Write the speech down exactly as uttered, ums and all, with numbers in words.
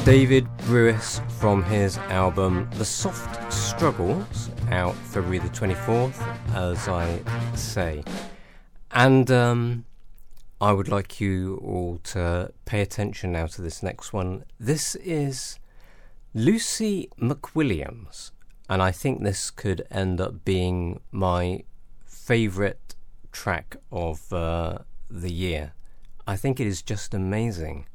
David Brewis from his album The Soft Struggles, out February the twenty-fourth, as I say. And um, I would like you all to pay attention now to this next one. This is Lucy McWilliams, and I think this could end up being my favourite track of uh, the year. I think it is just amazing.